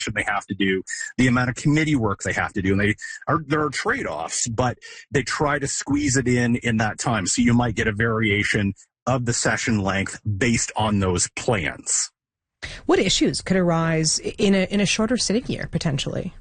they have to do, the amount of committee work they have to do. And there are trade-offs, but they try to squeeze it in that time. So you might get a variation of the session length based on those plans. What issues could arise in a shorter sitting year, potentially?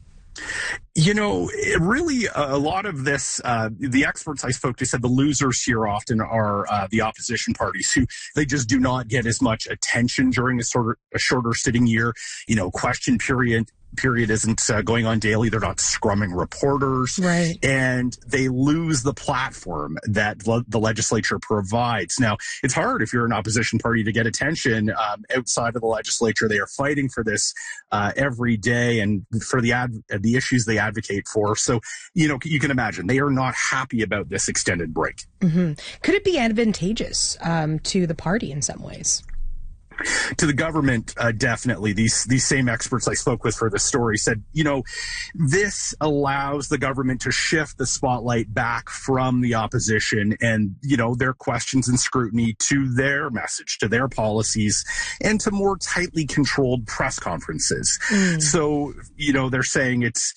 Really, a lot of this, the experts I spoke to said the losers here often are the opposition parties, who they just do not get as much attention during a shorter sitting year. Question period isn't going on daily. They're not scrumming reporters. Right. And they lose the platform that the legislature provides. Now, it's hard if you're an opposition party to get attention outside of the legislature. They are fighting for this every day and for the issues they advocate for. So, you can imagine they are not happy about this extended break. Mm-hmm. Could it be advantageous to the party in some ways? To the government, definitely. These same experts I spoke with for this story said, this allows the government to shift the spotlight back from the opposition and, their questions and scrutiny to their message, to their policies, and to more tightly controlled press conferences. So, they're saying it's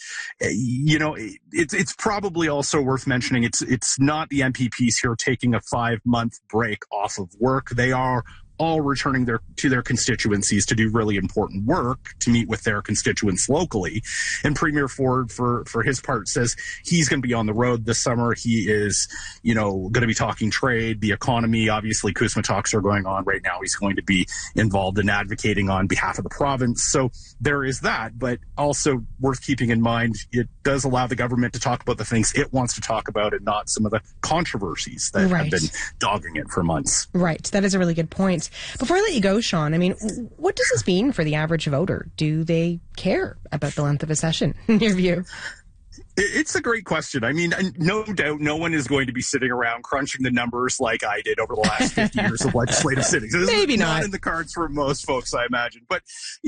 probably also worth mentioning it's not the MPPs here taking a 5-month break off of work. They are all returning to their constituencies to do really important work, to meet with their constituents locally. And Premier Ford, for his part, says he's going to be on the road this summer. He is, going to be talking trade, the economy. Obviously, CUSMA talks are going on right now. He's going to be involved in advocating on behalf of the province. So there is that, but also worth keeping in mind, it does allow the government to talk about the things it wants to talk about and not some of the controversies that have been dogging it for months. Right. That is a really good point. Before I let you go, Sean, what does this mean for the average voter? Do they care about the length of a session, in your view? It's a great question. No doubt no one is going to be sitting around crunching the numbers like I did over the last 50 years of legislative sittings. This Maybe is not in the cards for most folks, I imagine. But,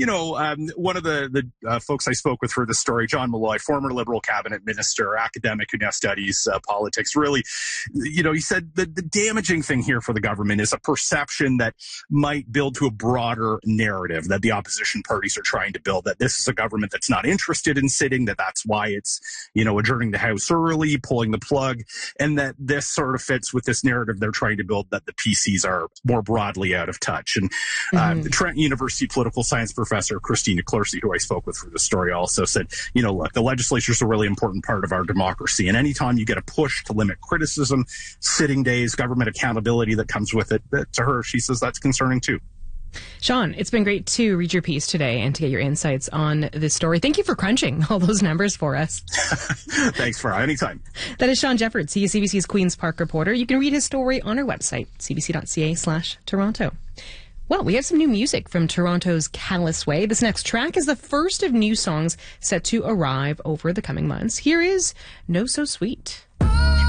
one of the folks I spoke with for this story, John Malloy, former Liberal cabinet minister, academic who now studies politics, really, he said the damaging thing here for the government is a perception that might build to a broader narrative that the opposition parties are trying to build, that this is a government that's not interested in sitting, that's why it's, adjourning the House early, pulling the plug, and that this sort of fits with this narrative they're trying to build that the PCs are more broadly out of touch. And the Trent University political science professor, Christina Clersey, who I spoke with for this story, also said, look, the legislature is a really important part of our democracy. And anytime you get a push to limit criticism, sitting days, government accountability that comes with it, to her, she says that's concerning too. Sean, it's been great to read your piece today and to get your insights on this story. Thank you for crunching all those numbers for us. Thanks, Farah. Anytime. That is Sean Jeffords. He is CBC's Queen's Park reporter. You can read his story on our website, cbc.ca/Toronto. Well, we have some new music from Toronto's Callous Way. This next track is the first of new songs set to arrive over the coming months. Here is No So Sweet.